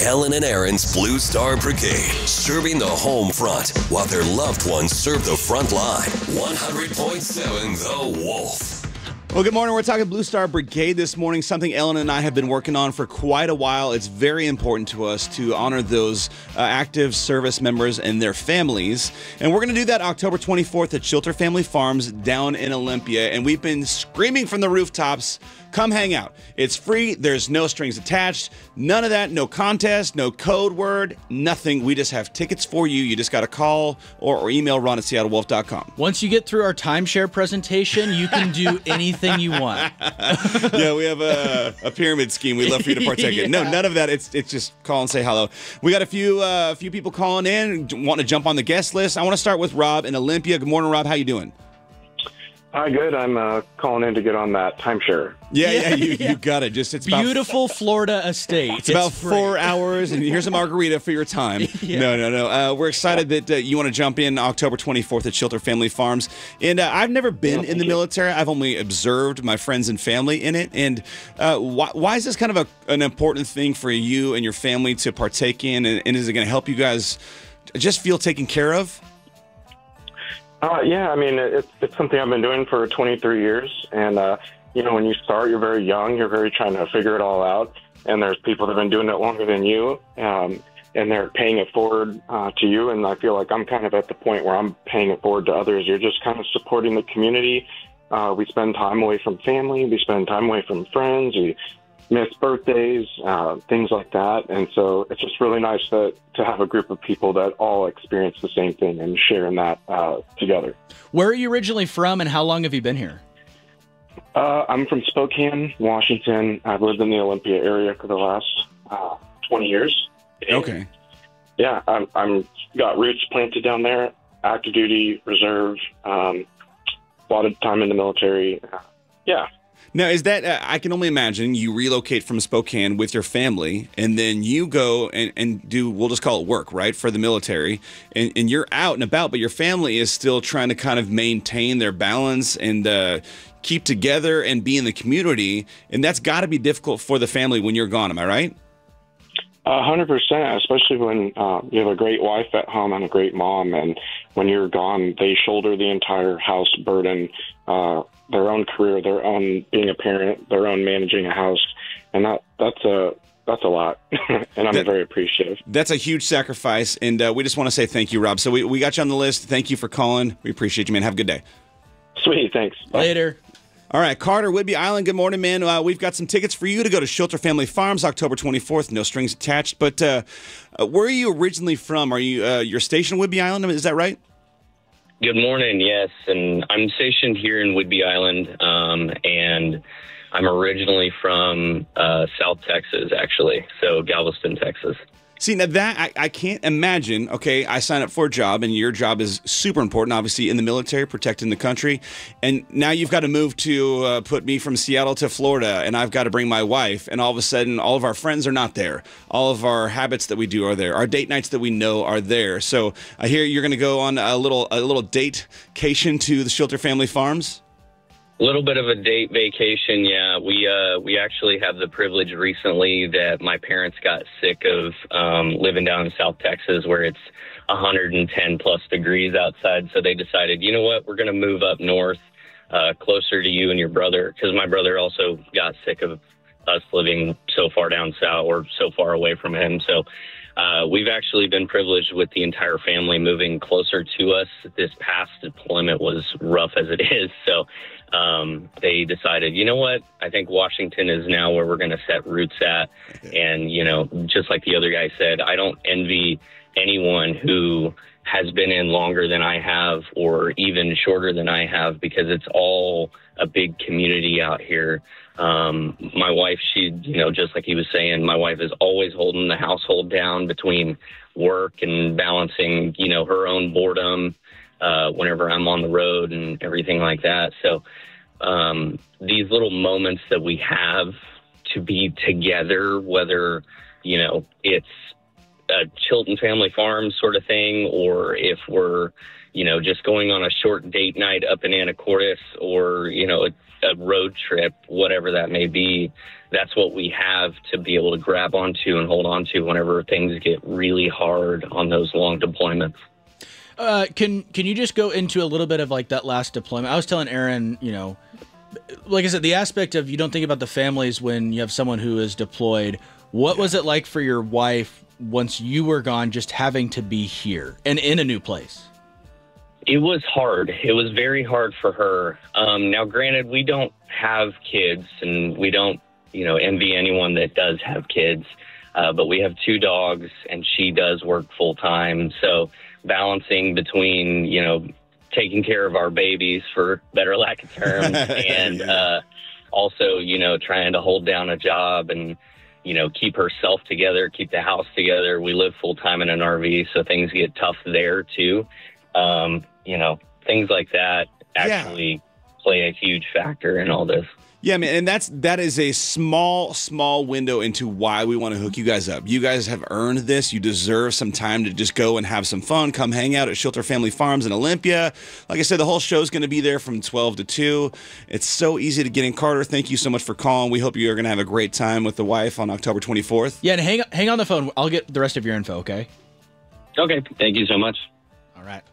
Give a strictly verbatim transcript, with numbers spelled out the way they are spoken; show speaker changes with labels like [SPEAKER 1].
[SPEAKER 1] Ellen and Aaron's Blue Star Brigade, serving the home front while their loved ones serve the front line. one hundred point seven The Wolf.
[SPEAKER 2] Well, good morning. We're talking Blue Star Brigade this morning, something Ellen and I have been working on for quite a while. It's very important to us to honor those uh, active service members and their families. And we're going to do that October twenty-fourth at Shelter Family Farms down in Olympia. And we've been screaming from the rooftops, come hang out. It's free. There's no strings attached. None of that. No contest, no code word, nothing. We just have tickets for you. You just got to call or, or email Ron at Seattle Wolf dot com.
[SPEAKER 3] Once you get through our timeshare presentation, you can do anything you want.
[SPEAKER 2] Yeah, we have a, a pyramid scheme. We'd love for you to partake
[SPEAKER 3] Yeah.
[SPEAKER 2] in. No, none of that. It's it's just call and say hello. We got a few uh, few people calling in, wanting to jump on the guest list. I want to start with Rob in Olympia. Good morning, Rob. How you doing?
[SPEAKER 4] Hi, good. I'm uh, calling in to get on that timeshare.
[SPEAKER 2] Yeah, yeah,
[SPEAKER 3] Yeah,
[SPEAKER 2] you,
[SPEAKER 3] yeah.
[SPEAKER 2] you got it. Just it's
[SPEAKER 3] Beautiful Florida estate.
[SPEAKER 2] It's about
[SPEAKER 3] great.
[SPEAKER 2] four hours, and here's a margarita for your time.
[SPEAKER 3] Yeah.
[SPEAKER 2] No, no, no. Uh, we're excited that uh, you want to jump in October twenty-fourth at Shelter Family Farms. And uh, I've never been in the military. I've only observed my friends and family in it. And uh, why, why is this kind of a, an important thing for you and your family to partake in? And, and is it going to help you guys just feel taken care of?
[SPEAKER 4] Uh, yeah, I mean, it's, it's something I've been doing for twenty-three years. And, uh, you know, when you start, you're very young. You're very trying to figure it all out. And there's people that have been doing it longer than you. Um, and they're paying it forward uh, to you. And I feel like I'm kind of at the point where I'm paying it forward to others. You're just kind of supporting the community. Uh, we spend time away from family. We spend time away from friends. We miss birthdays, uh, things like that. And so it's just really nice to, to have a group of people that all experience the same thing and sharing that uh, together.
[SPEAKER 3] Where are you originally from, and how long have you been here?
[SPEAKER 4] Uh, I'm from Spokane, Washington. I've lived in the Olympia area for the last uh, twenty years. And
[SPEAKER 2] Okay.
[SPEAKER 4] yeah, I'm, I'm got roots planted down there, active duty, reserve, um, a lot of time in the military. Uh, yeah.
[SPEAKER 2] Now, is that, uh, I can only imagine you relocate from Spokane with your family, and then you go and, and do, we'll just call it work, right, for the military, and, and you're out and about, but your family is still trying to kind of maintain their balance and uh, keep together and be in the community, and that's got to be difficult for the family when you're gone, am I right?
[SPEAKER 4] A hundred percent, especially when uh, you have a great wife at home and a great mom, and when you're gone, they shoulder the entire house burden, uh, their own career, their own being a parent, their own managing a house, and that that's a that's a lot, and I'm
[SPEAKER 2] That-
[SPEAKER 4] very appreciative.
[SPEAKER 2] That's a huge sacrifice, and uh, we just want to say thank you, Rob. So we, we got you on the list. Thank you for calling. We appreciate you, man. Have a good day.
[SPEAKER 4] Sweet, thanks. Bye.
[SPEAKER 3] Later.
[SPEAKER 2] All right, Carter, Whidbey Island, good morning, man. Uh, we've got some tickets for you to go to Shelter Family Farms October twenty-fourth, no strings attached. But uh, uh, where are you originally from? Are you uh, you're stationed in Whidbey Island? Is that right?
[SPEAKER 5] Good morning, yes, and I'm stationed here in Whidbey Island, um, and I'm originally from uh, South Texas, actually, so Galveston, Texas.
[SPEAKER 2] See, now that, I, I can't imagine, okay, I sign up for a job, and your job is super important, obviously, in the military, protecting the country, and now you've got to move to uh, put me from Seattle to Florida, and I've got to bring my wife, and all of a sudden, all of our friends are not there. All of our habits that we do are there. Our date nights that we know are there. So I hear you're going to go on a little a little date-cation to the Shelter Family Farms?
[SPEAKER 5] A little bit of a date vacation, yeah. We uh, we actually have the privilege recently that my parents got sick of um, living down in South Texas where it's one hundred ten plus degrees outside. So they decided, you know what, we're going to move up north, uh, closer to you and your brother, because my brother also got sick of us living so far down south or so far away from him. So uh, we've actually been privileged with the entire family moving closer to us. This past deployment was rough as it is. So um, they decided, you know what, I think Washington is now where we're going to set roots at. And, you know, just like the other guy said, I don't envy anyone who has been in longer than I have or even shorter than I have, because it's all a big community out here. Um, my wife, she, you know, just like he was saying, my wife is always holding the household down between work and balancing, you know, her own boredom, uh, whenever I'm on the road and everything like that. So, um, these little moments that we have to be together, whether, you know, it's a Chilton Family Farm sort of thing, or if we're, you know, just going on a short date night up in Anacortes, or, you know, a road trip, whatever that may be, that's what we have to be able to grab onto and hold on to whenever things get really hard on those long deployments.
[SPEAKER 3] Uh, can can you just go into a little bit of like that last deployment? I was telling Aaron, you know, like I said, the aspect of you don't think about the families when you have someone who is deployed. What was it like for your wife once you were gone, just having to be here and in a new place?
[SPEAKER 5] It was hard. It was very hard for her. Um, now, granted, we don't have kids, and we don't, you know, envy anyone that does have kids. Uh, but we have two dogs, and she does work full time. So balancing between, you know, taking care of our babies, for better lack of terms, and uh, also, you know, trying to hold down a job and, you know, keep herself together, keep the house together. We live full time in an R V, so things get tough there too. Um, you know, things like that actually yeah. play a huge factor in all this.
[SPEAKER 2] Yeah, man, and that's that is a small, small window into why we want to hook you guys up. You guys have earned this. You deserve some time to just go and have some fun. Come hang out at Shelter Family Farms in Olympia. Like I said, the whole show's going to be there from twelve to two. It's so easy to get in. Carter, thank you so much for calling. We hope you're going to have a great time with the wife on October twenty-fourth.
[SPEAKER 3] Yeah, and hang hang on the phone. I'll get the rest of your info, okay?
[SPEAKER 5] Okay, thank you so much.
[SPEAKER 3] All right.